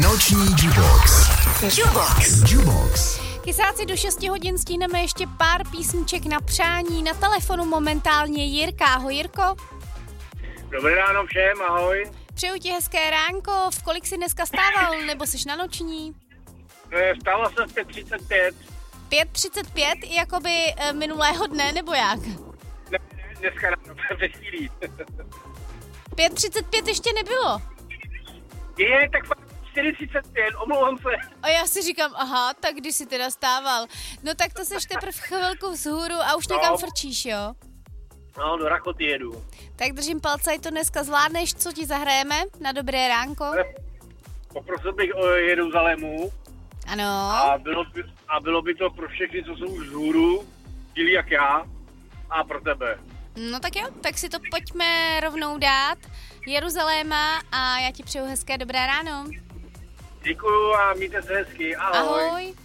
Noční Jukebox. Jukebox. Kysáci do 6 hodin stihneme ještě pár písniček na přání. Na telefonu momentálně Jirka. Ahoj Jirko. Dobré ráno všem, ahoj. Přeju ti hezké ránko. V kolik jsi dneska stával, nebo jsi na noční? Stával jsem v 5:35. 5:35, jakoby minulého dne, nebo jak? Ne, dneska ráno, ve chvíli. 5:35 ještě nebylo. Je, tak 4:35, omlouvám se. A já si říkám, aha, tak když jsi teda stával. No tak to seš teprve chvilku vzhůru a už někam frčíš, jo? No, do Rakoty jedu. Tak držím palce, ať to dneska zvládneš, co ti zahrajeme na dobré ránko. Poprosil bych o Jeruzalému. Ano. A bylo by to pro všechny, co jsou už vzhůru, dílí jak já, a pro tebe. No tak jo, tak si to pojďme rovnou dát. Jeruzaléma a já ti přeju hezké dobré ráno. Děkuju a mějte se hezky. Ahoj. Ahoj.